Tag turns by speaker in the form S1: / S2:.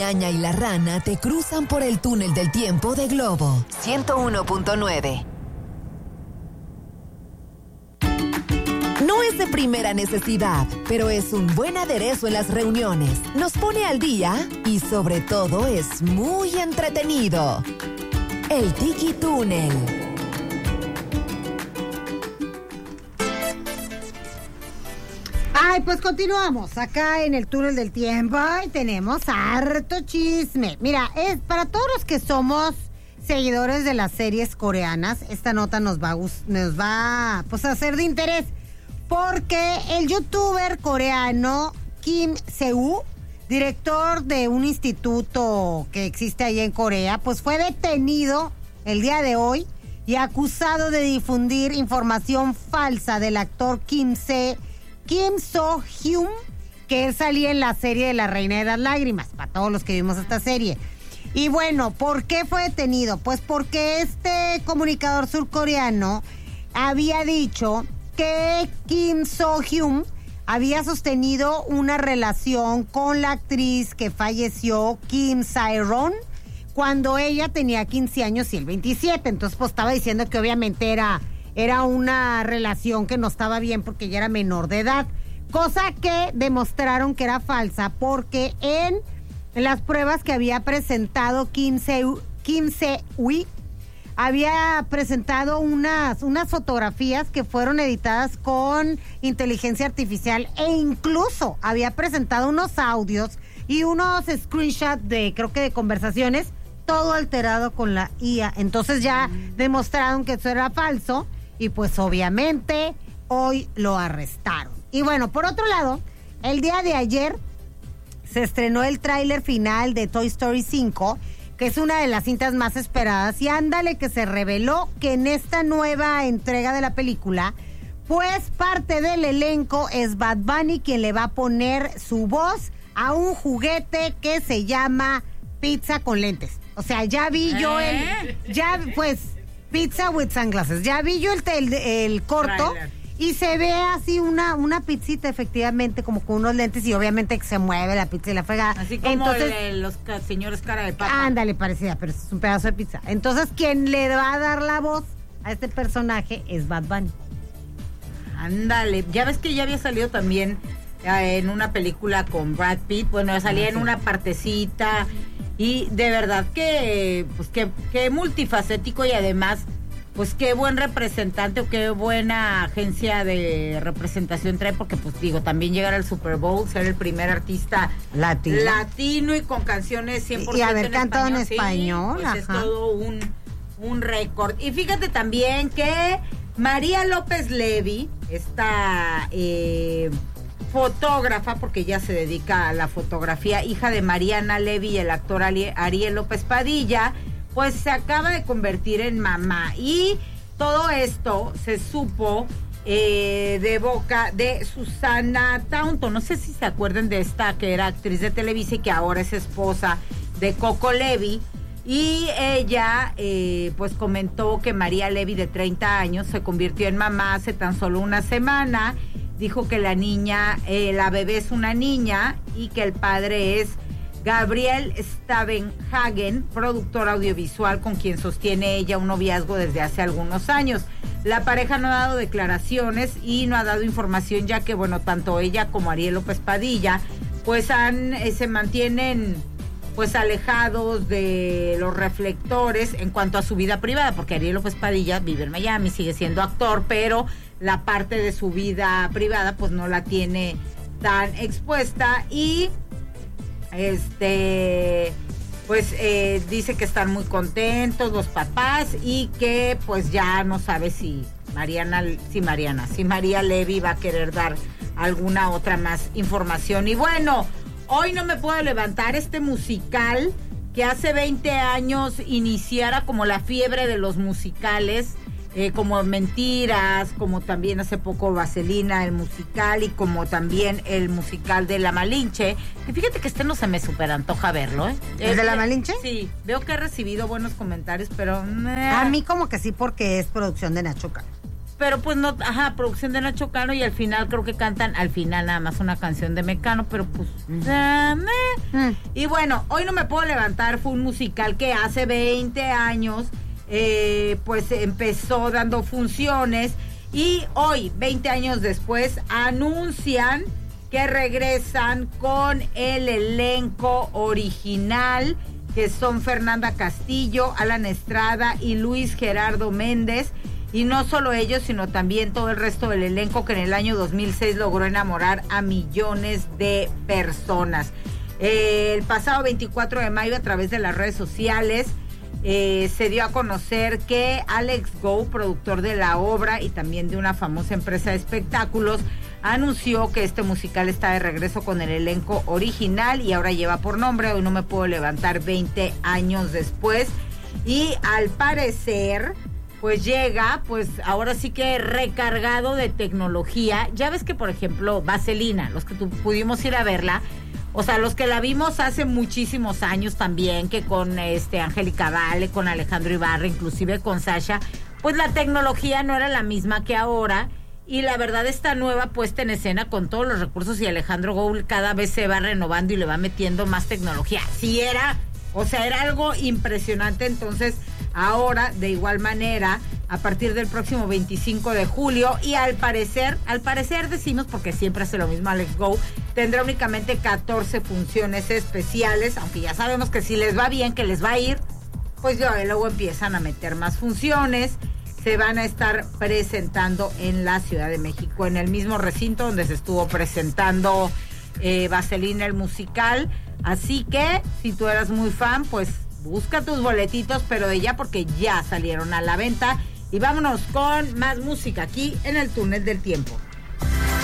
S1: Aña y la rana te cruzan por el túnel del tiempo de Globo 101.9. No es de primera necesidad, pero es un buen aderezo en las reuniones. Nos pone al día y sobre todo es muy entretenido. El Tiki Túnel.
S2: Ay, pues continuamos acá en el túnel del tiempo y tenemos harto chisme. Mira, es para todos los que somos seguidores de las series coreanas, esta nota nos va pues a ser de interés, porque el youtuber coreano Kim Se-woo, director de un instituto que existe allá en Corea, pues fue detenido el día de hoy y acusado de difundir información falsa del actor Kim So-hyun, que él salía en la serie de La Reina de las Lágrimas, para todos los que vimos esta serie. Y bueno, ¿por qué fue detenido? Pues porque este comunicador surcoreano había dicho que Kim So-hyun había sostenido una relación con la actriz que falleció, Kim Sae-ron, cuando ella tenía 15 años y él 27. Entonces, pues estaba diciendo que obviamente era una relación que no estaba bien porque ella era menor de edad, cosa que demostraron que era falsa porque en las pruebas que había presentado Kim Se-woo había presentado unas fotografías que fueron editadas con inteligencia artificial e incluso había presentado unos audios y unos screenshots creo que de conversaciones, todo alterado con la IA. Entonces ya demostraron que eso era falso. Y pues obviamente hoy lo arrestaron. Y bueno, por otro lado, el día de ayer se estrenó el tráiler final de Toy Story 5, que es una de las cintas más esperadas. Y ándale que se reveló que en esta nueva entrega de la película, pues parte del elenco es Bad Bunny, quien le va a poner su voz a un juguete que se llama Pizza con lentes. O sea, ya vi yo Pizza with sunglasses. Ya vi yo el corto y se ve así una pizzita, efectivamente, como con unos lentes y obviamente que se mueve la pizza y la fregada.
S3: Así como los señores cara de papa.
S2: Ándale, parecida, pero es un pedazo de pizza. Entonces, quien le va a dar la voz a este personaje es Bad Bunny.
S3: Ándale, ya ves que ya había salido también en una película con Brad Pitt. Bueno, salía en una partecita. Y de verdad que, pues que multifacético y además, pues qué buen representante o qué buena agencia de representación trae, porque pues digo, también llegar al Super Bowl, ser el primer artista latino y con canciones 100%
S2: y haber cantado en español.
S3: Sí, pues es todo un récord. Y fíjate también que María López Levy, esta fotógrafa, porque ella se dedica a la fotografía, hija de Mariana Levy y el actor Ariel López Padilla, pues se acaba de convertir en mamá. Y todo esto se supo de boca de Susana Taunton. No sé si se acuerdan de esta, que era actriz de Televisa y que ahora es esposa de Coco Levy. Y ella pues comentó que María Levy, de 30 años, se convirtió en mamá hace tan solo una semana. Dijo que la niña, la bebé es una niña y que el padre es Gabriel Stavenhagen, productor audiovisual con quien sostiene ella un noviazgo desde hace algunos años. La pareja no ha dado declaraciones y no ha dado información, ya que, bueno, tanto ella como Ariel López Padilla, pues se mantienen pues alejados de los reflectores en cuanto a su vida privada, porque Ariel López Padilla vive en Miami, sigue siendo actor, pero la parte de su vida privada pues no la tiene tan expuesta. Y pues dice que están muy contentos los papás y que pues ya no sabe si María Levy va a querer dar alguna otra más información. Y bueno, hoy no me puedo levantar, este musical que hace 20 años iniciara como la fiebre de los musicales, como Mentiras, como también hace poco Vaselina, el musical, y como también el musical de La Malinche, que fíjate que no se me super antoja verlo, ¿eh?
S2: ¿El de La Malinche?
S3: Sí, veo que he recibido buenos comentarios, pero
S2: a mí como que sí, porque es producción de Nacho Cano.
S3: pero pues no, producción de Nacho Cano, y al final creo que cantan al final nada más una canción de Mecano, pero pues y bueno, Hoy no me puedo levantar fue un musical que hace 20 años pues empezó dando funciones, y hoy 20 años después anuncian que regresan con el elenco original, que son Fernanda Castillo, Alan Estrada y Luis Gerardo Méndez. Y no solo ellos, sino también todo el resto del elenco que en el año 2006 logró enamorar a millones de personas. El pasado 24 de mayo, a través de las redes sociales, se dio a conocer que Alex Go, productor de la obra y también de una famosa empresa de espectáculos, anunció que este musical está de regreso con el elenco original y ahora lleva por nombre Hoy no me puedo levantar 20 años después. Y al parecer, pues llega, pues ahora sí que recargado de tecnología. Ya ves que, por ejemplo, Vaselina, los que pudimos ir a verla, o sea, los que la vimos hace muchísimos años también, que con Angélica Vale, con Alejandro Ibarra, inclusive con Sasha, pues la tecnología no era la misma que ahora. Y la verdad, esta nueva puesta en escena con todos los recursos, y Alejandro Goul cada vez se va renovando y le va metiendo más tecnología. Sí era algo impresionante. Entonces, ahora, de igual manera, a partir del próximo 25 de julio, y al parecer decimos, porque siempre hace lo mismo Alex Go, tendrá únicamente 14 funciones especiales, aunque ya sabemos que si les va bien, que les va a ir, pues luego empiezan a meter más funciones. Se van a estar presentando en la Ciudad de México, en el mismo recinto donde se estuvo presentando Vaselina el musical. Así que, si tú eras muy fan, pues busca tus boletitos, pero de ya, porque ya salieron a la venta. Y vámonos con más música aquí en el Túnel del Tiempo.